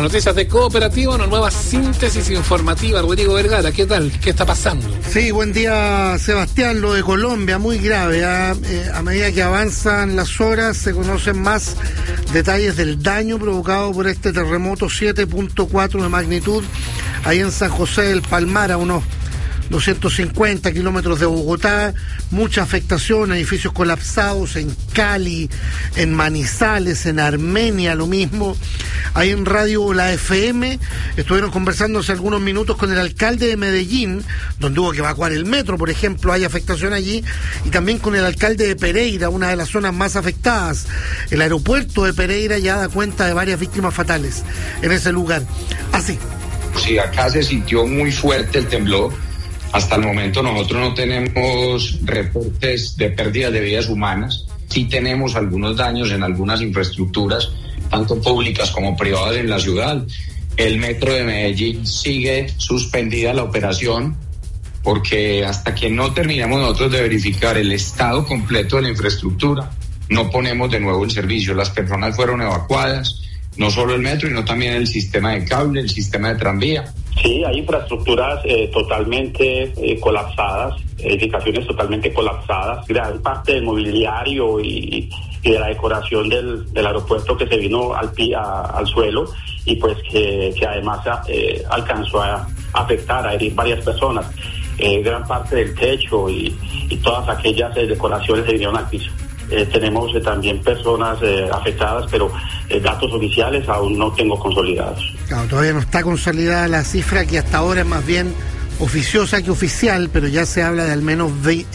noticias de Cooperativa, una nueva síntesis informativa. Rodrigo Vergara, ¿qué tal? ¿Qué está pasando? Sí, buen día, Sebastián. Lo de Colombia, muy grave. A medida que avanzan las horas, se conocen más detalles del daño provocado por este terremoto 7.4 de magnitud ahí en San José del Palmar, a unos 250 kilómetros de Bogotá, mucha afectación, edificios colapsados en Cali, en Manizales, en Armenia, lo mismo. Ahí en Radio La FM estuvieron conversando hace algunos minutos con el alcalde de Medellín, donde hubo que evacuar el metro, por ejemplo, hay afectación allí, y también con el alcalde de Pereira, una de las zonas más afectadas. El aeropuerto de Pereira ya da cuenta de varias víctimas fatales en ese lugar. Así. Sí, acá se sintió muy fuerte el temblor. Hasta el momento nosotros no tenemos reportes de pérdidas de vidas humanas. Sí tenemos algunos daños en algunas infraestructuras, tanto públicas como privadas en la ciudad. El metro de Medellín sigue suspendida la operación porque hasta que no terminemos nosotros de verificar el estado completo de la infraestructura, no ponemos de nuevo el servicio. Las personas fueron evacuadas, no solo el metro, sino también el sistema de cable, el sistema de tranvía. Sí, hay infraestructuras totalmente colapsadas, edificaciones totalmente colapsadas, gran parte del mobiliario y de la decoración del aeropuerto que se vino al suelo y pues que además alcanzó a afectar, a herir varias personas. Gran parte del techo y todas aquellas decoraciones se vinieron al piso. Tenemos también personas afectadas, pero datos oficiales aún no tengo consolidados. Claro, todavía no está consolidada la cifra, que hasta ahora es más bien oficiosa que oficial, pero ya se habla de al menos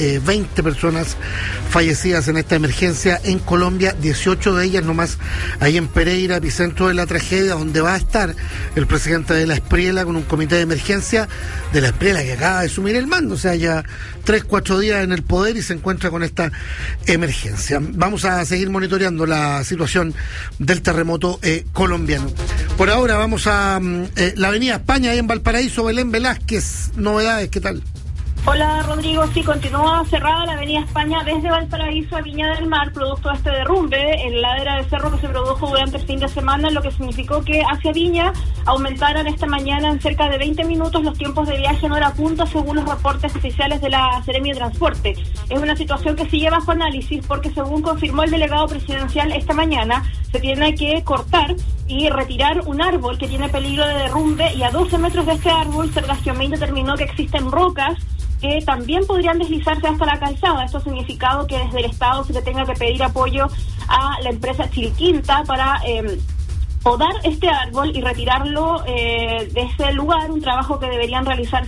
20 personas fallecidas en esta emergencia en Colombia, 18 de ellas nomás ahí en Pereira, epicentro de la tragedia, donde va a estar el presidente de la Espriela con un comité de emergencia de la Espriela que acaba de asumir el mando, o sea, ya 3-4 días en el poder y se encuentra con esta emergencia. Vamos a seguir monitoreando la situación del terremoto colombiano. Por ahora vamos a la Avenida España, ahí en Valparaíso. Belén Velázquez, novedades, ¿qué tal? Hola Rodrigo, sí, continúa cerrada la Avenida España desde Valparaíso a Viña del Mar, producto de este derrumbe en la ladera de cerro que se produjo durante el fin de semana, lo que significó que hacia Viña aumentaran esta mañana en cerca de 20 minutos los tiempos de viaje en hora punta, según los reportes oficiales de la Seremi de Transporte. Es una situación que sigue bajo análisis porque, según confirmó el delegado presidencial esta mañana, se tiene que cortar y retirar un árbol que tiene peligro de derrumbe, y a 12 metros de este árbol Sergaciomín determinó que existen rocas que también podrían deslizarse hasta la calzada. Esto ha significado que desde el Estado se le tenga que pedir apoyo a la empresa Chilquinta para podar este árbol y retirarlo de ese lugar, un trabajo que debería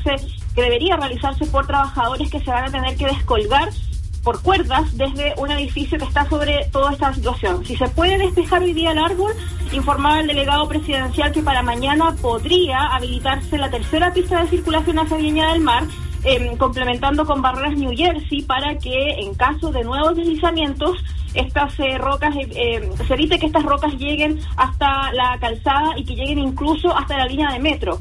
realizarse por trabajadores que se van a tener que descolgar por cuerdas desde un edificio que está sobre toda esta situación. Si se puede despejar hoy día el árbol, informaba el delegado presidencial que para mañana podría habilitarse la tercera pista de circulación hacia Viña del Mar, complementando con barreras New Jersey para que en caso de nuevos deslizamientos estas rocas, se evite que estas rocas lleguen hasta la calzada y que lleguen incluso hasta la línea de metro.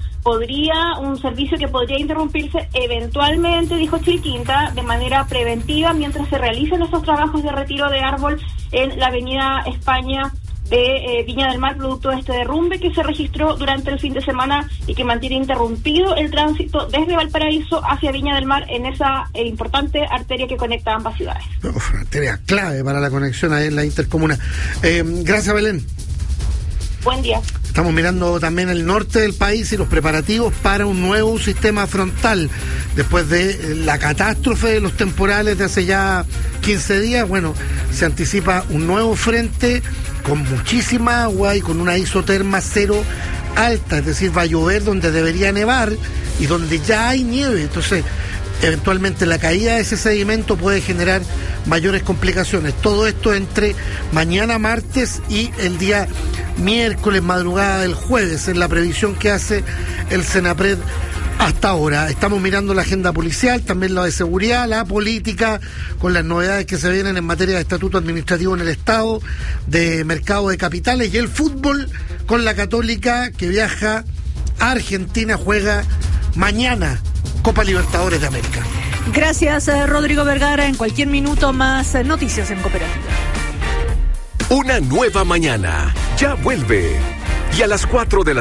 Un servicio que podría interrumpirse eventualmente, dijo Chilquinta, de manera preventiva mientras se realizan estos trabajos de retiro de árbol en la Avenida España de Viña del Mar, producto de este derrumbe que se registró durante el fin de semana y que mantiene interrumpido el tránsito desde Valparaíso hacia Viña del Mar en esa importante arteria que conecta ambas ciudades. Una arteria clave para la conexión ahí en la intercomuna. Gracias, Belén. Buen día. Estamos mirando también el norte del país y los preparativos para un nuevo sistema frontal. Después de la catástrofe de los temporales de hace ya 15 días, bueno, se anticipa un nuevo frente con muchísima agua y con una isoterma cero alta, es decir, va a llover donde debería nevar y donde ya hay nieve. Entonces, eventualmente la caída de ese sedimento puede generar mayores complicaciones. Todo esto entre mañana martes y el día miércoles, madrugada del jueves, es la previsión que hace el Senapred hasta ahora. Estamos mirando la agenda policial, también la de seguridad, la política, con las novedades que se vienen en materia de estatuto administrativo en el Estado, de mercado de capitales, y el fútbol con la Católica, que viaja a Argentina, juega mañana Copa Libertadores de América. Gracias, Rodrigo Vergara. En cualquier minuto más noticias en Cooperativa. Una nueva mañana ya vuelve. Y a las 4 de la